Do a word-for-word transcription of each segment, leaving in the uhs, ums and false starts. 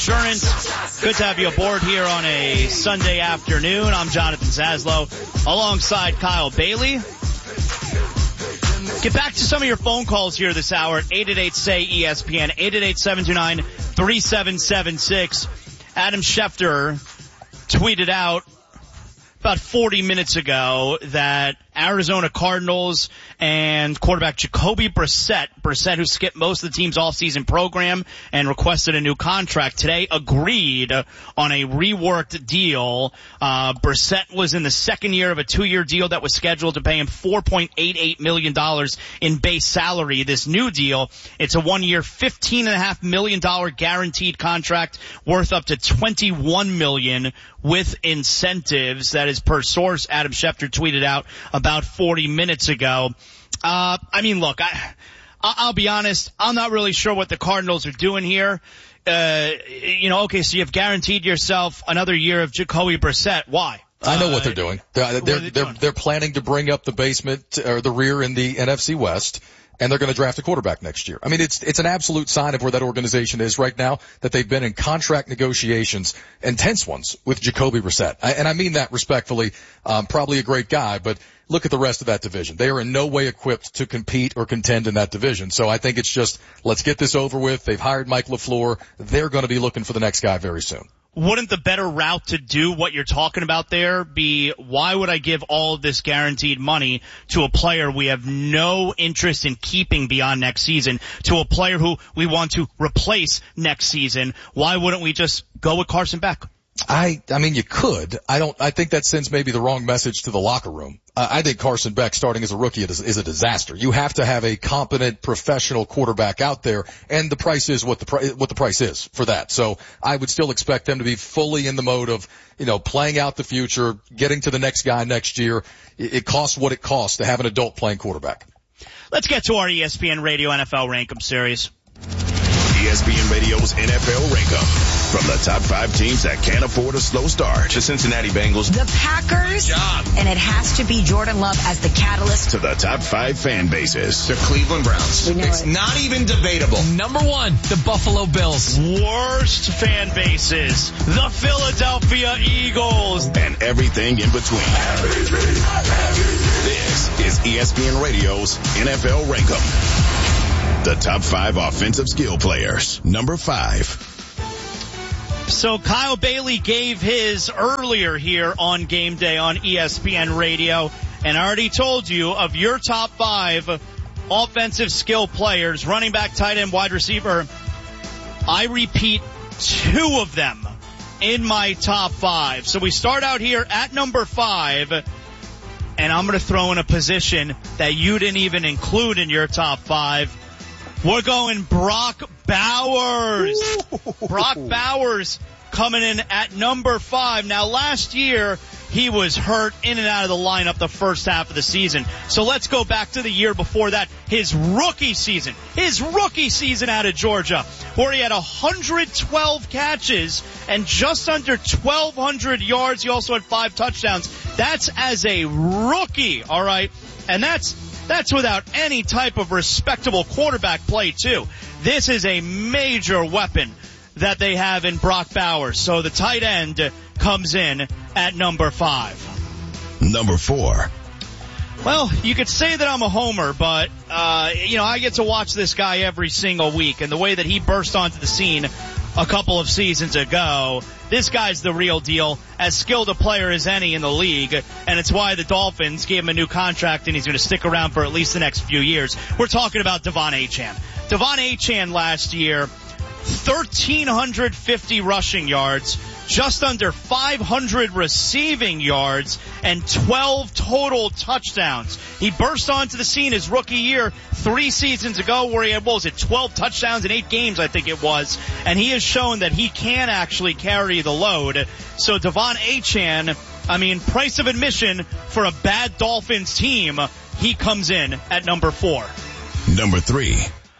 Insurance. Good to have you aboard here on a Sunday afternoon. I'm Jonathan Zaslow alongside Kyle Bailey. Get back to some of your phone calls here this hour at eight eight eight, S A Y, E S P N, eight eight eight, seven two nine, three seven seven six. Adam Schefter tweeted out about forty minutes ago that Arizona Cardinals and quarterback Jacoby Brissett, Brissett who skipped most of the team's offseason program and requested a new contract today, agreed on a reworked deal. Uh, Brissett was in the second year of a two-year deal that was scheduled to pay him four point eight eight million dollars in base salary. This new deal, it's a one-year, fifteen point five million dollars guaranteed contract worth up to twenty-one million dollars with incentives. That is per source. Adam Schefter tweeted out about forty minutes ago. Uh, I mean, look, I, I'll be honest. I'm not really sure what the Cardinals are doing here. Uh, you know, okay, so you've guaranteed yourself another year of Jacoby Brissett. Why? I know what they're doing. They're, they're, they they're, they're planning to bring up the basement or the rear in the N F C West. And they're going to draft a quarterback next year. I mean, it's it's an absolute sign of where that organization is right now, that they've been in contract negotiations, intense ones, with Jacoby Brissett. I, and I mean that respectfully. Um, probably a great guy, but look at the rest of that division. They are in no way equipped to compete or contend in that division. So I think it's just, let's get this over with. They've hired Mike LaFleur. They're going to be looking for the next guy very soon. Wouldn't the better route to do what you're talking about there be, why would I give all of this guaranteed money to a player we have no interest in keeping beyond next season, to a player who we want to replace next season? Why wouldn't we just go with Carson Beck? I, I mean, you could. I don't, I think that sends maybe the wrong message to the locker room. Uh, I think Carson Beck starting as a rookie is, is a disaster. You have to have a competent professional quarterback out there, and the price is what the pri- what the price is for that. So I would still expect them to be fully in the mode of, you know, playing out the future, getting to the next guy next year. It, it costs what it costs to have an adult playing quarterback. Let's get to our E S P N Radio N F L Rankem series. E S P N Radio's N F L Rankem. From the top five teams that can't afford a slow start. The Cincinnati Bengals. The Packers. And it has to be Jordan Love as the catalyst. To the top five fan bases. The Cleveland Browns. We know it's it. not even debatable. Number one, the Buffalo Bills. Worst fan bases. The Philadelphia Eagles. And everything in between. Everything, everything. This is E S P N Radio's N F L Rankem. The top five offensive skill players. Number five. So Kyle Bailey gave his earlier here on Game Day on E S P N Radio, and I already told you of your top five offensive skill players, running back, tight end, wide receiver. I repeat, two of them in my top five. So we start out here at number five, and I'm going to throw in a position that you didn't even include in your top five. We're going Brock Bowers. Brock Bowers coming in at number five. Now, last year, he was hurt in and out of the lineup the first half of the season. So let's go back to the year before that, his rookie season. His rookie season out of Georgia, where he had one hundred twelve catches and just under twelve hundred yards. He also had five touchdowns. That's as a rookie, all right? And that's That's without any type of respectable quarterback play, too. This is a major weapon that they have in Brock Bowers. So the tight end comes in at number five. Number four. Well, you could say that I'm a homer, but, uh, you know, I get to watch this guy every single week. And the way that he burst onto the scene a couple of seasons ago, this guy's the real deal, as skilled a player as any in the league, and it's why the Dolphins gave him a new contract and he's going to stick around for at least the next few years. We're talking about Devon Achane. Devon Achane last year, one thousand three hundred fifty rushing yards, just under five hundred receiving yards, and twelve total touchdowns. He burst onto the scene his rookie year three seasons ago where he had, what was it, twelve touchdowns in eight games, I think it was. And he has shown that he can actually carry the load. So Devon Achane, I mean, price of admission for a bad Dolphins team, he comes in at number four. Number three.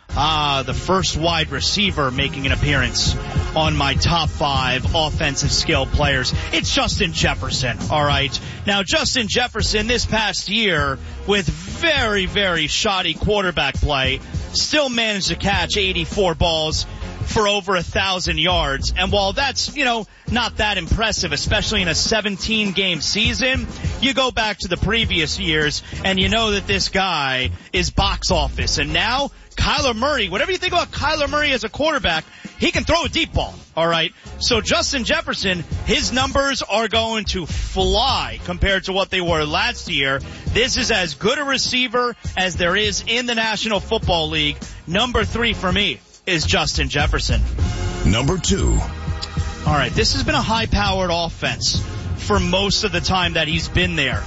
Ah, the first wide receiver making an appearance on my top five offensive skill players. It's Justin Jefferson, all right? Now, Justin Jefferson this past year, with very, very shoddy quarterback play, still managed to catch eighty-four balls for over a thousand yards. And while that's, you know, not that impressive, especially in a seventeen game season, you go back to the previous years and you know that this guy is box office. And now Kyler Murray, whatever you think about Kyler Murray as a quarterback, he can throw a deep ball. All right. So Justin Jefferson, his numbers are going to fly compared to what they were last year. This is as good a receiver as there is in the National Football League. Number three for me is Justin Jefferson. Number two. All right. This has been a high-powered offense for most of the time that he's been there.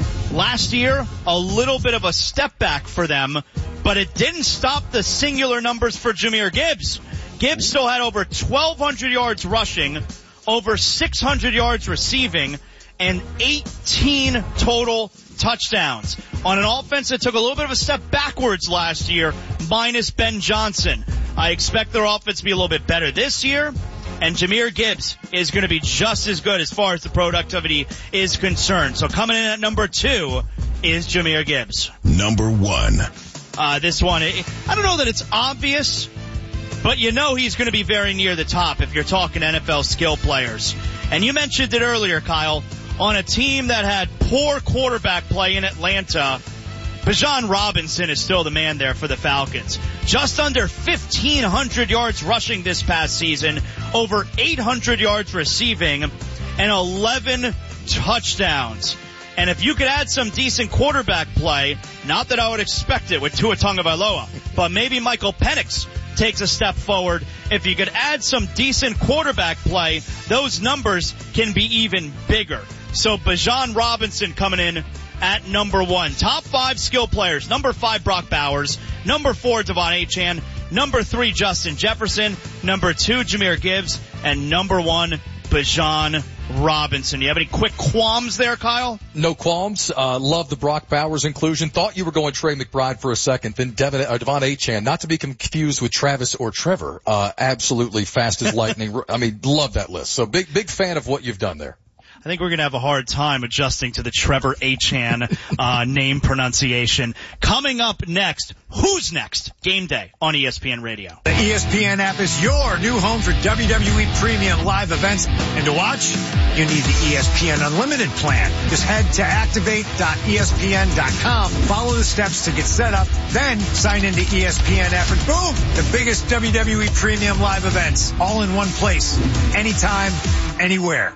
Last year, a little bit of a step back for them, but it didn't stop the singular numbers for Jahmyr Gibbs. Gibbs still had over twelve hundred yards rushing, over six hundred yards receiving, and eighteen total touchdowns on an offense that took a little bit of a step backwards last year, minus Ben Johnson. I expect their offense to be a little bit better this year, and Jahmyr Gibbs is going to be just as good as far as the productivity is concerned. So coming in at number two is Jahmyr Gibbs. Number one. Uh, this one, I don't know that it's obvious, but you know he's going to be very near the top if you're talking N F L skill players. And you mentioned it earlier, Kyle, on a team that had poor quarterback play in Atlanta, Bijan Robinson is still the man there for the Falcons. Just under fifteen hundred yards rushing this past season, over eight hundred yards receiving, and eleven touchdowns. And if you could add some decent quarterback play, not that I would expect it with Tua Tagovailoa, but maybe Michael Penix takes a step forward. If you could add some decent quarterback play, those numbers can be even bigger. So Bijan Robinson coming in at number one. Top five skill players. Number five, Brock Bowers. Number four, Devon Achane. Number three, Justin Jefferson. Number two, Jahmyr Gibbs. And number one, Bijan Robinson. You have any quick qualms there, Kyle? No qualms. Uh, love the Brock Bowers inclusion. Thought you were going Trey McBride for a second. Then Devon, uh, Devon Achane, not to be confused with Travis or Trevor. Uh, absolutely fast as lightning. I mean, love that list. So big, big fan of what you've done there. I think we're going to have a hard time adjusting to the Trevor Achane uh, name pronunciation. Coming up next, who's next? Game Day on E S P N Radio. The E S P N app is your new home for W W E premium live events. And to watch, you need the E S P N Unlimited plan. Just head to activate dot E S P N dot com, follow the steps to get set up, then sign into E S P N app, and boom, the biggest W W E premium live events all in one place, anytime, anywhere.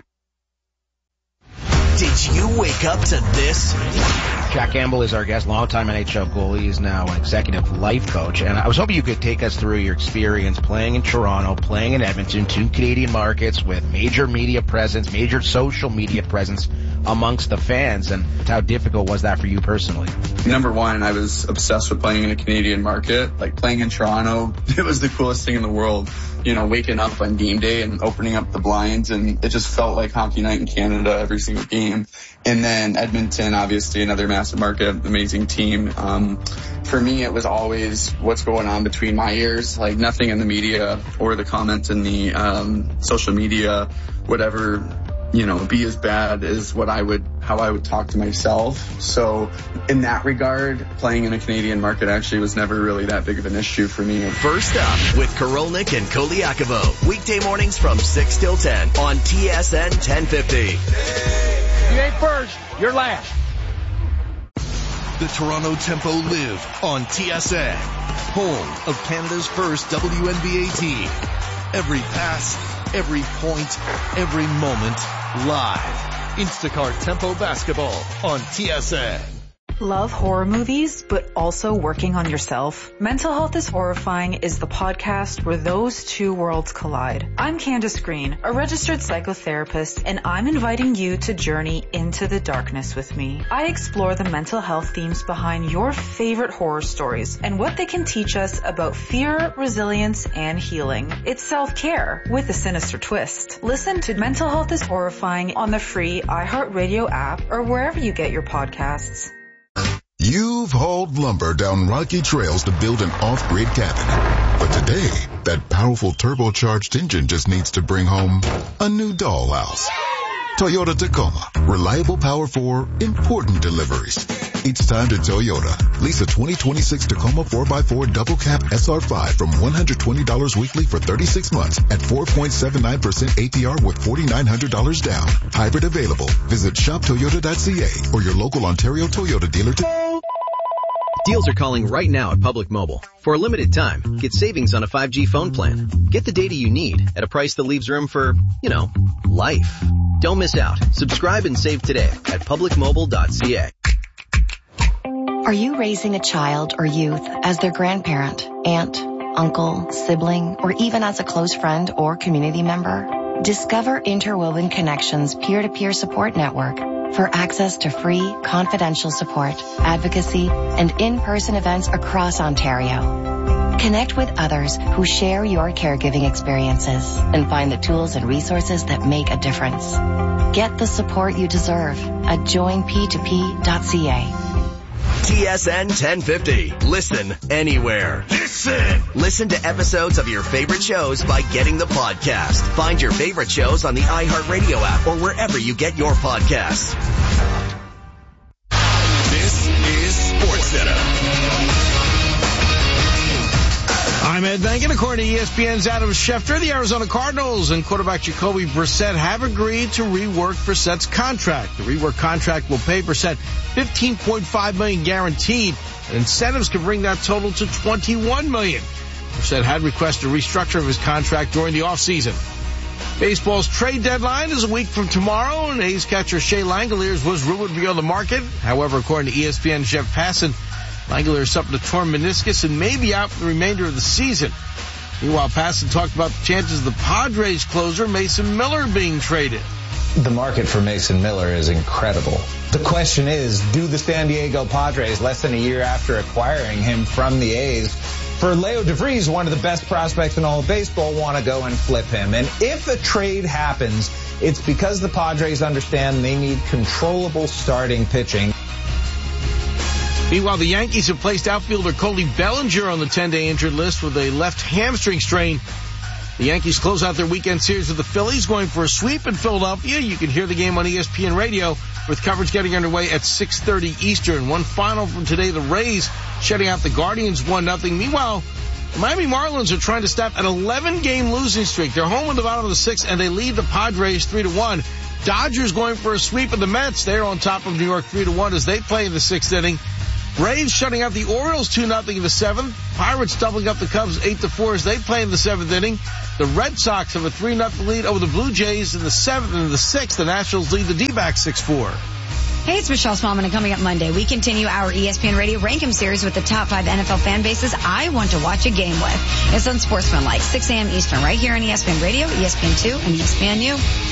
Did you wake up to this? Jack Campbell is our guest, longtime N H L goalie. He is now an executive life coach. And I was hoping you could take us through your experience playing in Toronto, playing in Edmonton, two Canadian markets with major media presence, major social media presence amongst the fans. And how difficult was that for you personally? Number one, I was obsessed with playing in a Canadian market. Like playing in Toronto, it was the coolest thing in the world. You know, waking up on game day and opening up the blinds, and it just felt like hockey night in Canada every single game. And then Edmonton, obviously another massive market, amazing team. Um, for me, it was always what's going on between my ears. Like nothing in the media or the comments in the um, social media, whatever, you know, be as bad as what I would, how I would talk to myself. So in that regard, playing in a Canadian market actually was never really that big of an issue for me. First up with Korolnik and Koliakovo. Weekday mornings from six till ten on T S N ten fifty. You ain't first, you're last. The Toronto Tempo live on T S N, home of Canada's first W N B A team. Every pass, every point, every moment, live. Instacart Tempo Basketball on T S N. Love horror movies, but also working on yourself? Mental Health is Horrifying is the podcast where those two worlds collide. I'm Candace Green, a registered psychotherapist, and I'm inviting you to journey into the darkness with me. I explore the mental health themes behind your favorite horror stories and what they can teach us about fear, resilience, and healing. It's self-care with a sinister twist. Listen to Mental Health is Horrifying on the free iHeartRadio app or wherever you get your podcasts. You've hauled lumber down rocky trails to build an off-grid cabin. But today, that powerful turbocharged engine just needs to bring home a new dollhouse. Toyota Tacoma. Reliable power for important deliveries. It's time to Toyota. Lease a twenty twenty-six Tacoma four by four double cab S R five from one hundred twenty dollars weekly for thirty-six months at four point seven nine percent A P R with four thousand nine hundred dollars down. Hybrid available. Visit shop toyota dot c a or your local Ontario Toyota dealer today. Deals are calling right now at Public Mobile. For a limited time, get savings on a five G phone plan. Get the data you need at a price that leaves room for, you know, life. Don't miss out. Subscribe and save today at public mobile dot c a. Are you raising a child or youth as their grandparent, aunt, uncle, sibling, or even as a close friend or community member? Discover Interwoven Connections peer-to-peer support network for access to free, confidential support, advocacy, and in-person events across Ontario. Connect with others who share your caregiving experiences and find the tools and resources that make a difference. Get the support you deserve at join p two p dot c a. T S N ten fifty. Listen anywhere. Listen! Listen to episodes of your favorite shows by getting the podcast. Find your favorite shows on the iHeartRadio app or wherever you get your podcasts. This is SportsCenter. I'm Ed Bankin. According to E S P N's Adam Schefter, the Arizona Cardinals and quarterback Jacoby Brissett have agreed to rework Brissett's contract. The rework contract will pay Brissett fifteen point five million dollars guaranteed, and incentives could bring that total to twenty-one million dollars. Brissett had requested a restructure of his contract during the offseason. Baseball's trade deadline is a week from tomorrow, and A's catcher Shea Langeliers was rumored to be on the market. However, according to E S P N's Jeff Passan, Langeliers suffered a torn meniscus and may be out for the remainder of the season. Meanwhile, Passan talked about the chances of the Padres closer Mason Miller being traded. The market for Mason Miller is incredible. The question is, do the San Diego Padres, less than a year after acquiring him from the A's, for Leo DeVries, one of the best prospects in all of baseball, want to go and flip him? And if a trade happens, it's because the Padres understand they need controllable starting pitching. Meanwhile, the Yankees have placed outfielder Cody Bellinger on the ten-day injured list with a left hamstring strain. The Yankees close out their weekend series with the Phillies, going for a sweep in Philadelphia. You can hear the game on E S P N Radio, with coverage getting underway at six thirty Eastern. One final from today, the Rays shutting out the Guardians one nothing. Meanwhile, the Miami Marlins are trying to stop an eleven-game losing streak. They're home in the bottom of the sixth, and they lead the Padres three to one. Dodgers going for a sweep of the Mets. They're on top of New York three to one as they play in the sixth inning. Braves shutting out the Orioles two nothing in the seventh. Pirates doubling up the Cubs eight to four as they play in the seventh inning. The Red Sox have a three nothing lead over the Blue Jays in the seventh, and in the sixth, the Nationals lead the D-backs six four. Hey, it's Michelle Smallman, and coming up Monday, we continue our E S P N Radio Rank 'em series with the top five N F L fan bases I want to watch a game with. It's on Sportsmanlike, six a.m. Eastern, right here on E S P N Radio, E S P N two, and E S P N U.